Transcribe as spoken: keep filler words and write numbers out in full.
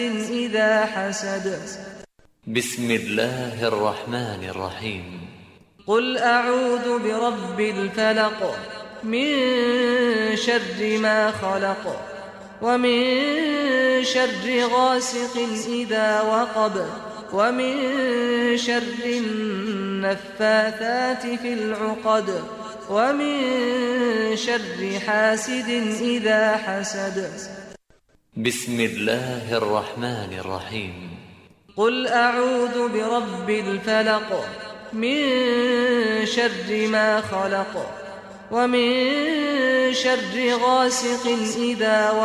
إذا حسد بسم الله الرحمن الرحيم قل أعوذ برب الفلق من شر ما خلق ومن شر غاسق إذا وقب ومن شر النفاثات في العقد ومن شر حاسد إذا حسد بسم الله الرحمن الرحيم قل أعوذ برب الفلق من شر ما خلق ومن شر غاسق إذا وقب